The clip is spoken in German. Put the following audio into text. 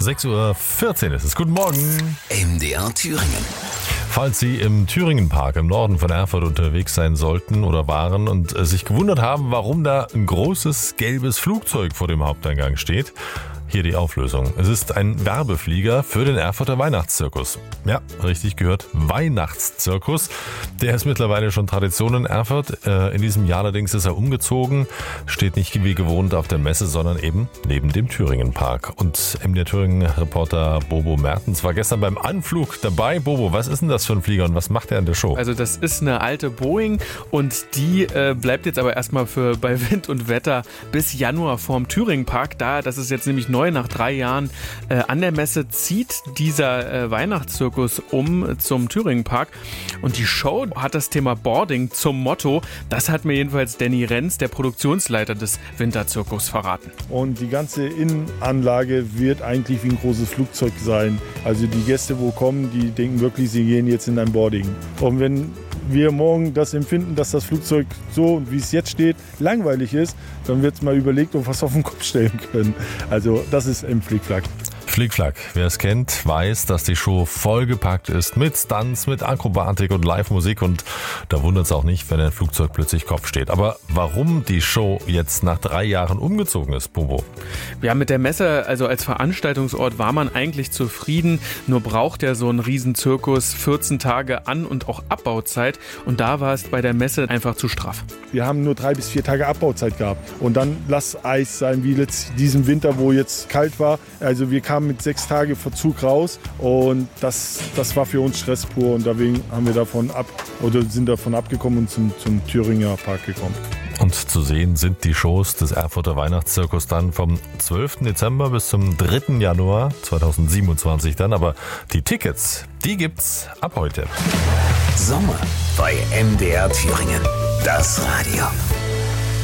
6:14 Uhr ist es. Guten Morgen. MDR Thüringen. Falls Sie im Thüringenpark im Norden von Erfurt unterwegs sein sollten oder waren und sich gewundert haben, warum da ein großes gelbes Flugzeug vor dem Haupteingang steht, hier die Auflösung. Es ist ein Werbeflieger für den Erfurter Weihnachtszirkus. Ja, richtig gehört, Weihnachtszirkus. Der ist mittlerweile schon Tradition in Erfurt. In diesem Jahr allerdings ist er umgezogen, steht nicht wie gewohnt auf der Messe, sondern eben neben dem Thüringenpark. Und MDR Thüringen-Reporter Bobo Mertens war gestern beim Anflug dabei. Bobo, was ist denn das für ein Flieger und was macht er in der Show? Also das ist eine alte Boeing und die bleibt jetzt aber erstmal bei Wind und Wetter bis Januar vorm Thüringenpark. Das ist jetzt nämlich neu, nach 3 Jahren an der Messe zieht dieser Weihnachtszirkus zum Thüringenpark. Und die Show hat das Thema Boarding zum Motto. Das hat mir jedenfalls Danny Renz, der Produktionsleiter des Winterzirkus, verraten. Und die ganze Innenanlage wird eigentlich wie ein großes Flugzeug sein. Also die Gäste, wo kommen, die denken wirklich, sie gehen jetzt in ein Boarding. Und wenn wir morgen das empfinden, dass das Flugzeug so, wie es jetzt steht, langweilig ist, dann wird es mal überlegt, ob wir es auf den Kopf stellen können. Also das ist im Flickflack. Flickflack, wer es kennt, weiß, dass die Show vollgepackt ist mit Stunts, mit Akrobatik und Live-Musik und da wundert es auch nicht, wenn ein Flugzeug plötzlich Kopf steht. Aber warum die Show jetzt nach 3 Jahren umgezogen ist, Bobo? Ja, mit der Messe, also als Veranstaltungsort war man eigentlich zufrieden, nur braucht ja so ein Riesenzirkus 14 Tage An- und auch Abbauzeit und da war es bei der Messe einfach zu straff. Wir haben nur 3 bis 4 Tage Abbauzeit gehabt und dann lass Eis sein, wie diesen Winter, wo jetzt kalt war. Also wir kamen mit 6 Tage Verzug raus und das war für uns Stress pur und deswegen haben wir sind davon abgekommen und zum Thüringer Park gekommen. Und zu sehen sind die Shows des Erfurter Weihnachtszirkus dann vom 12. Dezember bis zum 3. Januar 2027 dann. Aber die Tickets, die gibt's ab heute. Sommer bei MDR Thüringen. Das Radio.